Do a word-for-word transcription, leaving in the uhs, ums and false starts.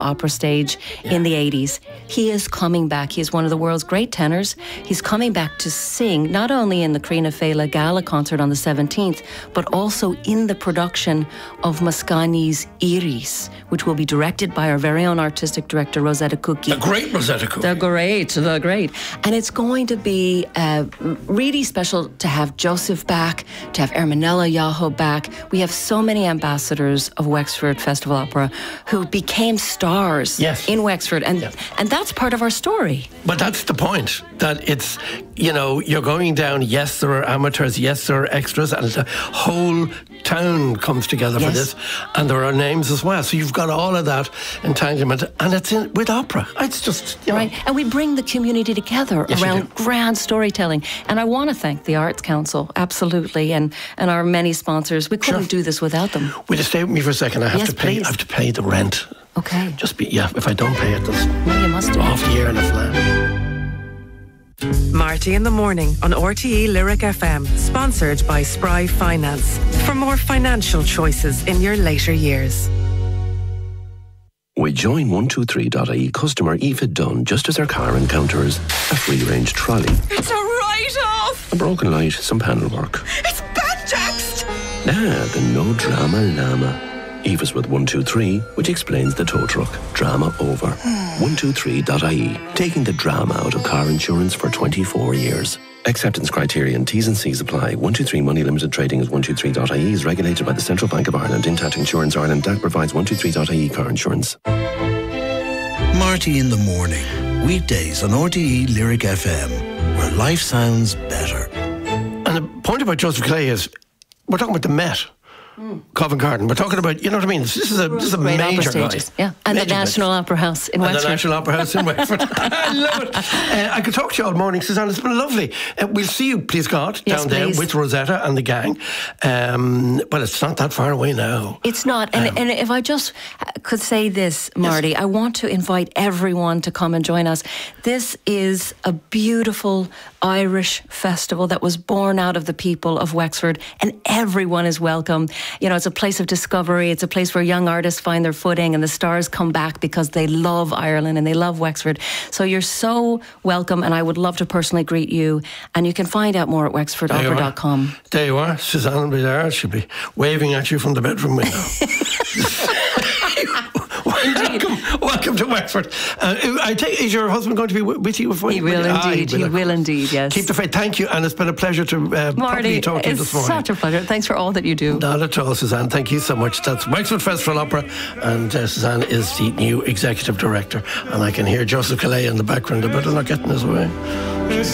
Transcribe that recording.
opera stage yeah. in the eighties. He is coming back. He is one of the world's great tenors. He's coming back to sing not only in the Crina Féile Gala concert on the seventeenth, but also in the production of Mascagni's Iris, which will be directed by our very own artistic director, Rosetta Cookie. The great Rosetta Cookie. The great, the great. And it's going to be uh, really special to have Joseph back, to have Erminella Yaho back. We have so many ambassadors of Wexford Festival Opera who became stars yes. in Wexford, and yes. and that's part of our story. But that's the point, that it's, you know, you're going down, yes, there are amateurs, yes, there are extras, and the whole town comes together yes. for this, and there are names as well. So you've got all of that entanglement, and it's in with opera. It's just, you know. Right, and we bring the community together yes, around grand storytelling. And I want to thank the Arts Council, absolutely, and, and our many sponsors. We couldn't sure. do this without them. Will you stay with me for a second? I have yes, to pay. Please. I have to pay the rent. Okay. Just be yeah. If I don't pay it, that's no, you must do. Off the air in a flat. Marty in the Morning on R T E Lyric F M, sponsored by Spry Finance. For more financial choices in your later years. We join one two three dot I E customer Aoife Dunn just as her car encounters a free-range trolley. It's a write-off! A broken light, some panel work. It's Banjaxed! Ah, the no drama llama. Aoife's with one two three, which explains the tow truck. Drama over. one two three dot I E, taking the drama out of car insurance for twenty-four years. Acceptance criteria and T's and C's apply. one two three Money Limited Trading as one two three dot I E is regulated by the Central Bank of Ireland. Intact Insurance Ireland D A C provides one two three dot I E car insurance. Marty in the Morning. Weekdays on R T E Lyric F M, where life sounds better. And the point about Joseph Clay is, we're talking about the Met. Mm. Covent Garden. We're talking about, you know what I mean? This is a, this is a major guy. Yeah, and major the National guy. Opera House in and Wexford. the National Opera House in Wexford. I love it. Uh, I could talk to you all morning, Suzanne. It's been lovely. Uh, we'll see you, please God, yes, down there please. with Rosetta and the gang. Um, well, it's not that far away now. It's not. And, um, and if I just could say this, Marty, yes. I want to invite everyone to come and join us. This is a beautiful Irish festival that was born out of the people of Wexford, and everyone is welcome. You know, it's a place of discovery. It's a place where young artists find their footing, and the stars come back because they love Ireland and they love Wexford. So you're so welcome, and I would love to personally greet you. And you can find out more at wexford opera dot com. There you are. Suzanne will be there. She'll be waving at you from the bedroom window. Welcome, welcome to Wexford. Uh, I take, is your husband going to be with you? Before he will ah, indeed. He will, he will indeed, yes. Keep the faith. Thank you, and it's been a pleasure to uh, Marty, talk to you this morning. It's such a pleasure. Thanks for all that you do. Not at all, Suzanne. Thank you so much. That's Wexford Festival Opera, and uh, Suzanne is the new executive director. And I can hear Joseph Calais in the background. I better not get in his way.